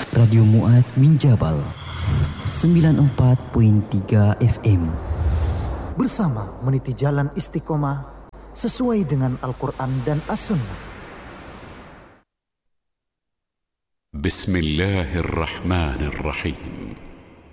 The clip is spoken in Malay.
Radio Mu'adz min Jabal 94.3 FM. Bersama meniti jalan istiqomah sesuai dengan Al-Quran dan As-Sunnah. Bismillahirrahmanirrahim.